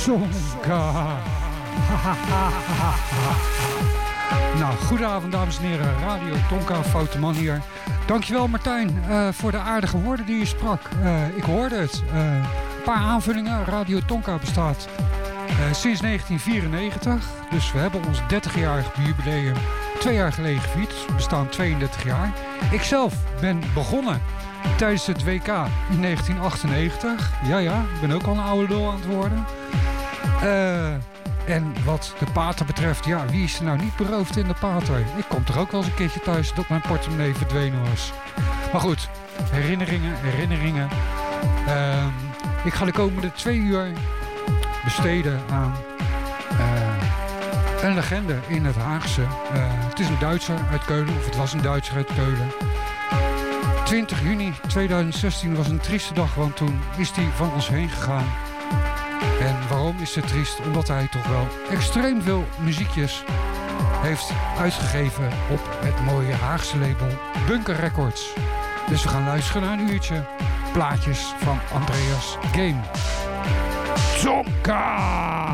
Zonka. Nou, goedenavond dames en heren. Radio Tonka, Foute Man hier. Dankjewel Martijn voor de aardige woorden die je sprak. Ik hoorde het. Een paar aanvullingen. Radio Tonka bestaat sinds 1994. Dus we hebben ons 30-jarig jubileum 2 jaar geleden gevierd. We bestaan 32 jaar. Ikzelf ben begonnen tijdens het WK in 1998. Ja, ik ben ook al een oude lul aan het worden. En wat de pater betreft, ja, wie is er nou niet beroofd in de pater? Ik kom toch ook wel eens een keertje thuis dat mijn portemonnee verdwenen was. Maar goed, herinneringen. Ik ga de komende 2 uur besteden aan een legende in het Haagse. Het is een Duitser uit Keulen, of het was een Duitser uit Keulen. 20 juni 2016 was een trieste dag, want toen is hij van ons heen gegaan. En waarom is het triest? Omdat hij toch wel extreem veel muziekjes heeft uitgegeven op het mooie Haagse label Bunker Records. Dus we gaan luisteren naar een uurtje plaatjes van Andreas Game. Zonka!